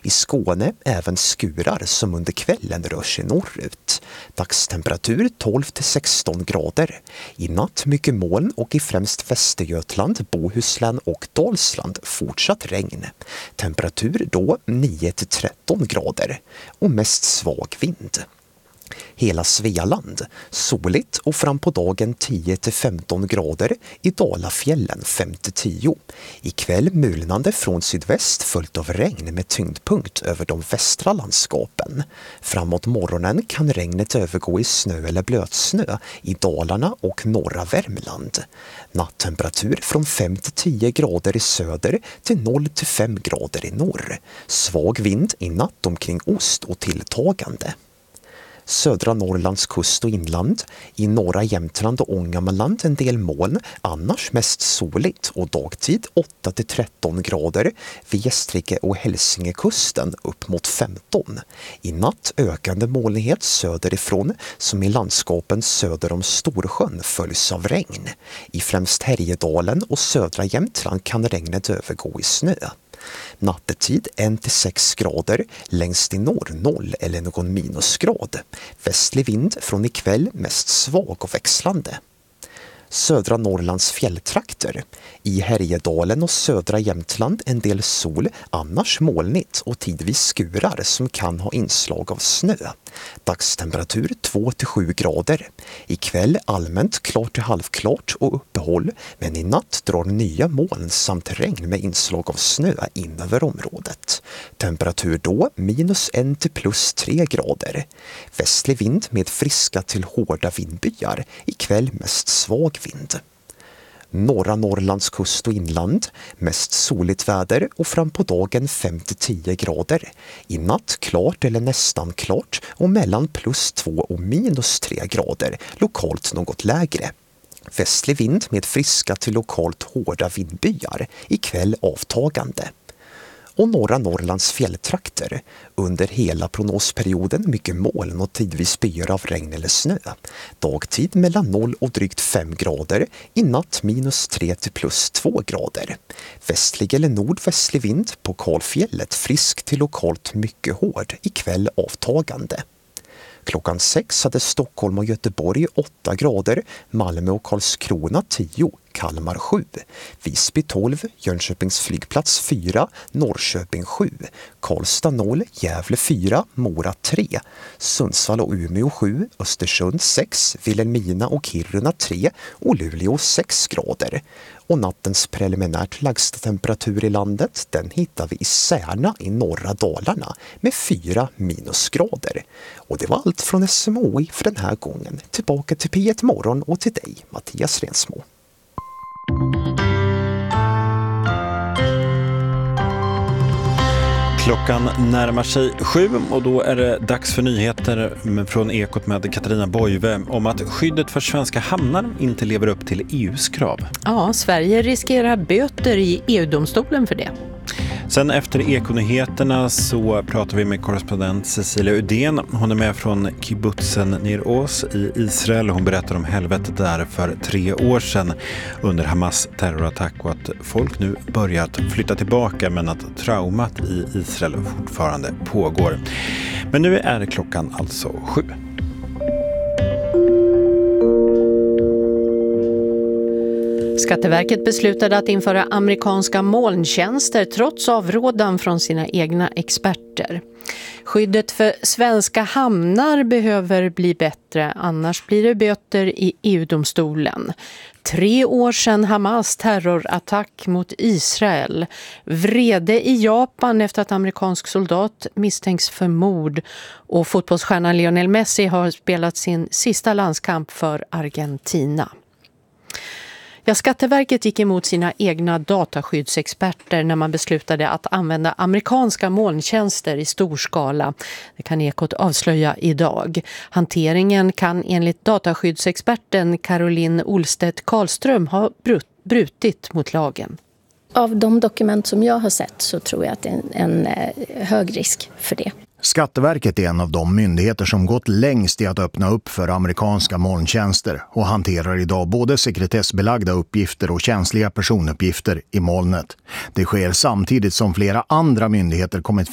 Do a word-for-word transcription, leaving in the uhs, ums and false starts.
I Skåne även skurar som under kvällen rör sig norrut. Dagstemperatur tolv till sexton grader. I natt mycket moln och i främst Västergötland, Bohuslän och Dalsland fortsatt regn. Temperatur då nio till tretton grader och mest svag vind. Hela Svealand soligt och fram på dagen tio till femton grader, i Dalafjällen fem till tio. Ikväll mulnande från sydväst följt av regn med tyngdpunkt över de västra landskapen. Framåt morgonen kan regnet övergå i snö eller blötsnö i Dalarna och norra Värmland. Nattemperatur från fem till tio grader i söder till noll till fem grader i norr. Svag vind i natt omkring ost och tilltagande. Södra Norrlands kust och inland, i norra Jämtland och Ångermanland en del moln, annars mest soligt och dagtid åtta till tretton grader, vid Gästrike och Hälsingekusten upp mot femton. I natt ökande molnighet söderifrån som i landskapen söder om Storsjön följs av regn. I främst Härjedalen och södra Jämtland kan regnet övergå i snö. Nattetid ett till sex grader, längst i norr noll eller någon minusgrad. Västlig vind från ikväll mest svag och växlande. Södra Norrlands fjälltrakter. I Härjedalen och södra Jämtland en del sol, annars molnigt och tidvis skurar som kan ha inslag av snö. Dagstemperatur två till sju grader. Ikväll allmänt klart till halvklart och uppehåll, men i natt drar nya moln samt regn med inslag av snö in över området. Temperatur då minus en till plus tre grader. Västlig vind med friska till hårda vindbyar. Ikväll mest svag vind. Norra Norrlands kust och inland, mest soligt väder och fram på dagen fem till tio grader. I natt klart eller nästan klart och mellan plus två och minus tre grader, lokalt något lägre. Västlig vind med friska till lokalt hårda vindbyar, ikväll avtagande. Och norra Norrlands fjälltrakter. Under hela prognosperioden mycket moln och tidvis byar av regn eller snö. Dagtid mellan noll och drygt fem grader, i natt minus tre till plus två grader. Västlig eller nordvästlig vind på Kalfjället frisk till lokalt mycket hård, ikväll avtagande. Klockan sex hade Stockholm och Göteborg åtta grader, Malmö och Karlskrona tio, Kalmar sju, Visby tolv, Jönköpings flygplats fyra, Norrköping sju, Karlstad noll, Gävle fyra, Mora tre, Sundsvall och Umeå sju, Östersund sex, Vilhelmina och Kiruna tre och Luleå sex grader. Och nattens preliminärt lägsta temperatur i landet, den hittar vi i Särna i norra Dalarna med fyra minusgrader. Och det var allt från S M H I för den här gången. Tillbaka till P ett Morgon och till dig, Mattias Rensmo. Klockan närmar sig sju och då är det dags för nyheter från Ekot med Katarina Boive om att skyddet för svenska hamnar inte lever upp till E U:s krav. Ja, Sverige riskerar böter i E U-domstolen för det. Sen efter Ekonyheterna så pratar vi med korrespondent Cecilia Udén. Hon är med från kibbutzen Nir Oz i Israel. Hon berättar om helvetet där för tre år sedan under Hamas terrorattack och att folk nu börjat flytta tillbaka men att traumat i Israel fortfarande pågår. Men nu är klockan alltså sju. Skatteverket beslutade att införa amerikanska molntjänster trots avrådan från sina egna experter. Skyddet för svenska hamnar behöver bli bättre, annars blir det böter i E U-domstolen. Tre år sedan Hamas terrorattack mot Israel. Vrede i Japan efter att amerikansk soldat misstänks för mord. Och fotbollsstjärnan Lionel Messi har spelat sin sista landskamp för Argentina. Ja, Skatteverket gick emot sina egna dataskyddsexperter när man beslutade att använda amerikanska molntjänster i stor skala. Det kan Ekot avslöja idag. Hanteringen kan enligt dataskyddsexperten Caroline Olstedt Karlström ha brutit mot lagen. Av de dokument som jag har sett så tror jag att det är en, en hög risk för det. Skatteverket är en av de myndigheter som gått längst i att öppna upp för amerikanska molntjänster och hanterar idag både sekretessbelagda uppgifter och känsliga personuppgifter i molnet. Det sker samtidigt som flera andra myndigheter kommit